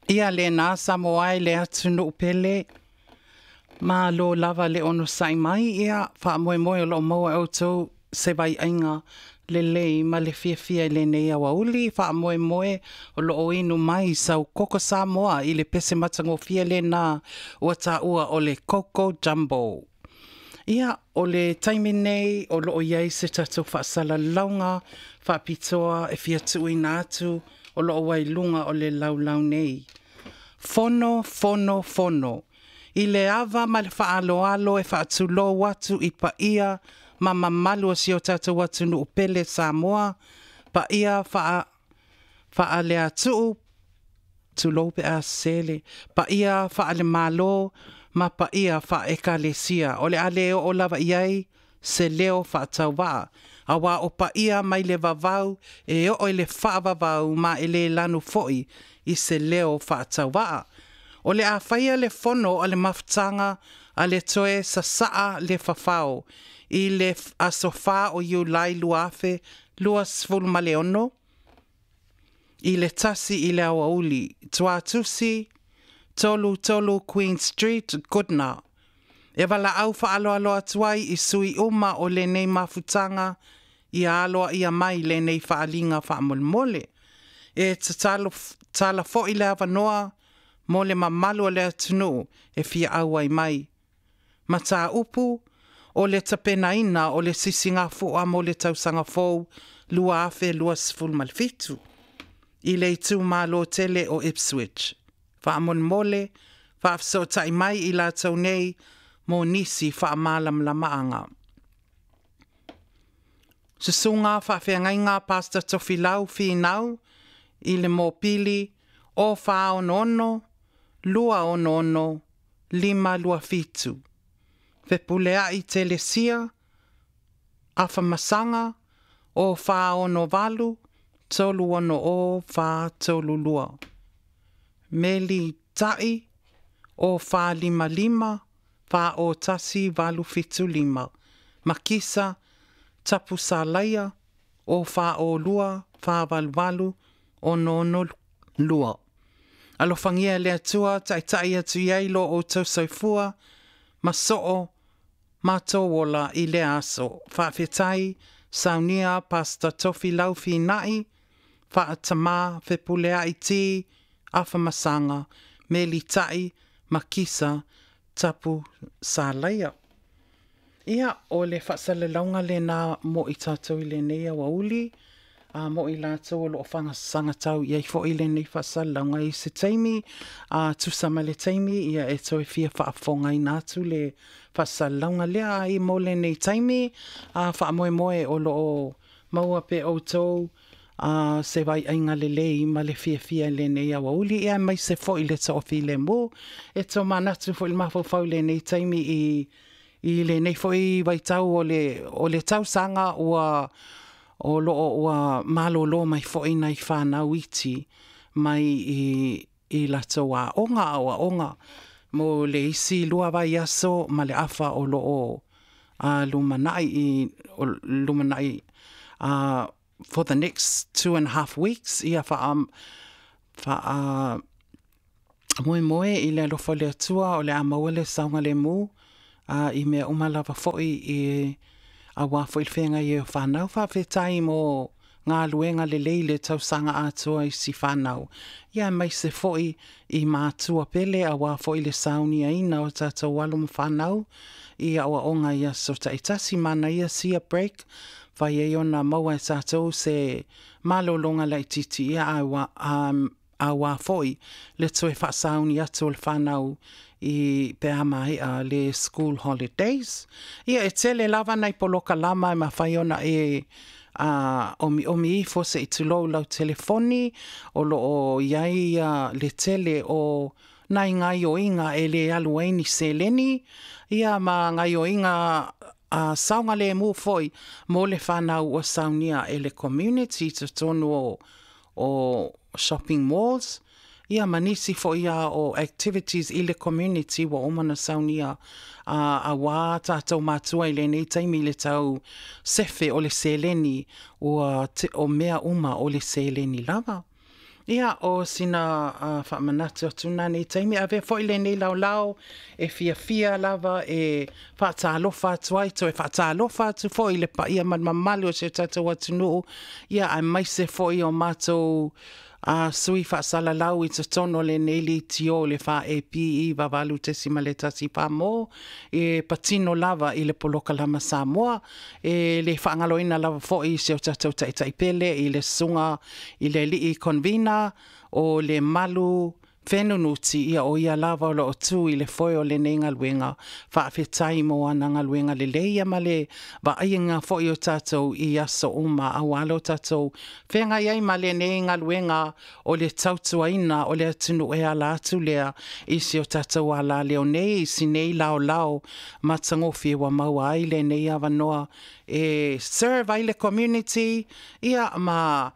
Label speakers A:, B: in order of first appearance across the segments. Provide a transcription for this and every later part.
A: Ia le nā Samoa le atu no upele. Ma lo lava le ono sai mai ia wha moe moe o lo moe o tau se vai ainga le lei ma le fia le nei awa uli wha moe moe o lo o inu mai sau koko Samoa i le pese matango fia le nā ua tā ua o le Coco Jumbo. Ia o le taimi nei o lo o iei se tatou wha sala launga wha pitoa e fia tui nā atu o lo o wai lunga o le lau nei. Fono, fono, fono. I le ava ma le whaalo alo e whaatulo watu i pa ia ma mamalu o si o tata watu nu upele Samoa pa ia wha le atu tu lope a sele pa ia wha le malo ma pa ia wha eka le sia o le aleo o lava iai se leo wha tau waa awa o pa ia mai le vavau e o le wha vavau ma ele lanu foi i se leo wha tau waa. O le a whaia le fono a le mafutanga a le toe sa saa le whawhao i le asofa o iu lai luafe lua sfulu ma le ono i le tasi i le awa uli tua tusi tolu Queen Street Goodna e wala au whaalo alo atuai i sui uma o le nei mafutanga i aloa ia mai le nei whaalinga whaamolmole e tala fo i le avanoa mo le mamalu o le atunu e fia awai mai. Ma tā upu o le tapenaina o le sisinga fua mo le tausanga fou lua afe lua siful malfitu. I le itu malo tele o Ipswich. Whaamon mole, whaafso tai mai i la tau nei mo nisi whaamalam la maanga. Susunga whaafeangainga pasta tofi lau fi nau i le mōpili o whao nono lua ono, lima lua fitu. Whepulea i telesia, afa masanga, o wha ono valu, tolu ono o wha tolu lua. Meli tai, o wha lima, wha o tasi valu fitu lima. Makisa, tapu salaia, o wha o lua, wha valu, ono lua. Alofangia le atua, tai atu iailo o tau soifua, masoo, matowola i le aso. Whaafetai, saunia, pasta tofi laufi nai, whaatama, whepulea i ti, afa masanga, meli tai, makisa, tapu salaia. Ia o le whaasale launga le nā mo i tātou i le nei awa uli, mo i lātou o lo whanga sanga tau i fo i le nei whaasale launga i se teimi, tusama le teimi, ia e toi fia whaafonga i nātu le whaasale launga lea i mo le nei teimi, whaamoe o lo o maua pe o tau, se vai ainga le lei ma le fia le nei awa uli, ia mai se fo i le tofi le mo, e to manatu fo i mawhau le nei teimi i le nei fo i vai tau o le tau sanga o lo malo lo mai fo i nei whanau iti mai i lato a onga mo le isi lua vai aso ma le afa o lo o lumanai for the next 2.5 weeks ia moe i le alofo le atua o le amawale saunga le mu i mea umalava foi i awa foi whenga i o whanau whawhetai mo ngā luenga le leile tau sanga atua i si whanau. Ia mai se foi i mātua pele awa foi le sauni a ina o tātou walu mo whanau i awa onga ia so taitasi mana ia sia break vai e ona maua e tātou se malolonga lai titi ia awa foi le toe whaasauni atu o le whanau i pe amahea le school holidays. Ia e tele lava nei poloka lama e mawhaiona omi i fose i tulou lau telefoni o lo o iai le tele o nai ngai o inga e le aluaini seleni. Ia ma ngai o inga saunga le mu foi mo le whanau o saunia e le community to tonu o shopping malls. Ia manisi fo ia o activities i le community wa omana saunia a wā tātou mātua i le nei taimi le tau sefe o le seleni o mea uma o le seleni lava. Ia o sina whaamanatu atuna ni taimi a ve fo ile nei lau e fia lava e whaatalofa atu ai to e whaatalofa atu fo ile pa ia man mamali o se tatou atunu ia ai mai se fo i o mātou sui whaasala lau i tono le nei li tio le wha e pi i wavalu te sima le tasi pa mo e patino lava i le poloka lama Samoa e le whaangaloina lava fo i se o tatou taipele i le sunga i le li i convena o le malu whenunuti ia o ia lava o lo tu i le foi o le nei ngaluenga whaafetai mo ana ngaluenga le leia ma le wa ainga foi o tatou i aso uma awalo tatou whenga iai ma le nei ngaluenga o le tautuaina o le atunu e ala atu lea i si o tatou ala leo nei si nei lao matangofi wa maua ai le nei avanoa e serve ai le community ia ma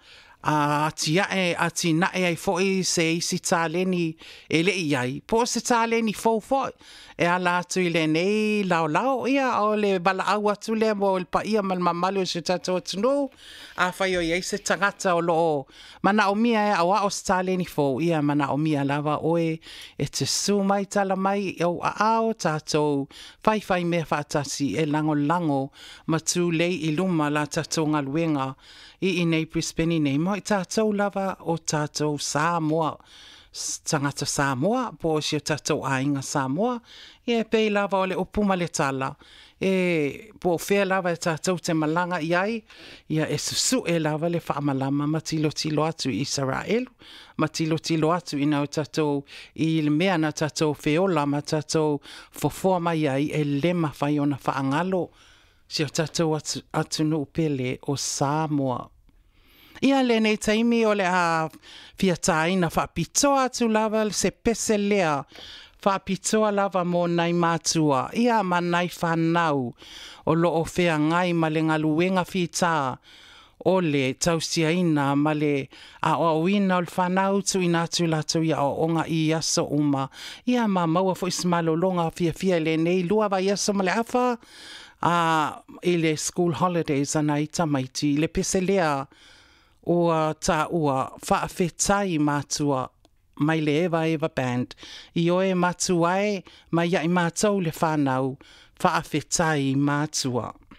A: ati na e ai foi se isi taleni e le iai po se taleni fo e ala atu i le nei lao ia o le bala au atu le mo il pa ia mal mamali o se tatou atunu a whai o iai se tangata o lo mana o mia e awa o se taleni fo ia mana o mia lava oe e te su mai tala mai o a ao tatou whai mea whaatasi e lango matu lei i luma la tatou ngaluenga i nei Brisbane nei mo i tātou lava o tātou Samoa tangata Samoa po si o tātou ainga Samoa e pei lava o le upuma le tala e po whea lava e tātou te malanga iai ia e susu e lava le whaamalama matilo atu i Israel matilo atu i nau tātou i le mea na tātou wheola ma tātou fofoa mai ai e lema whai ona whaangalo si o tātou atunu pele o Samoa. Ia le nei taimi o le a fiataina whaapitoa atu lava se pese lea whaapitoa lava mo nai mātua. Ia ma nai whanau o lo o whea ngai ma le ngaluenga whita o le tausiaina ma le a o wina o le whanau tu ina atu latu ia o onga i aso uma. Ia ma maua fo ismalo longa fia le nei lua vai aso ma le awha i le school holidays ana i tamaiti le pese lea o ta ua whaafetai mātua mai le Eva Band i oe mātua e mai ia i mātou le whanau whaafetai mātua.